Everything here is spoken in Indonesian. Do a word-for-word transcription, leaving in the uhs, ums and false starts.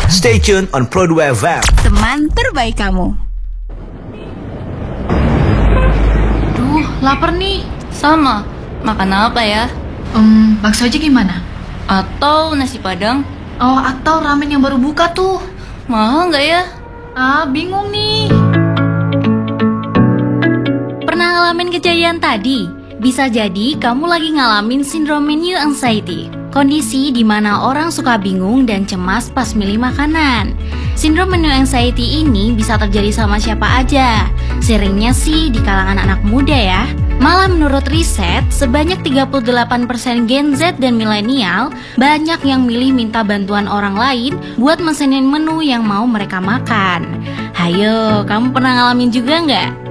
Stay tuned on Pro dua F M. Teman terbaik kamu. Duh, lapar nih. Sama, makan apa ya? Um, bakso aja gimana? Atau nasi padang? Oh, atau ramen yang baru buka tuh. Mahal nggak ya? Ah, bingung nih. Pernah ngalamin kejadian tadi? Bisa jadi kamu lagi ngalamin sindrom menu anxiety. Kondisi di mana orang suka bingung dan cemas pas milih makanan. Sindrom menu anxiety ini bisa terjadi sama siapa aja. Seringnya sih di kalangan anak muda ya. Malah menurut riset, sebanyak tiga puluh delapan persen Gen Z dan milenial banyak yang milih minta bantuan orang lain buat mesenin menu yang mau mereka makan. Hayo, kamu pernah ngalamin juga nggak?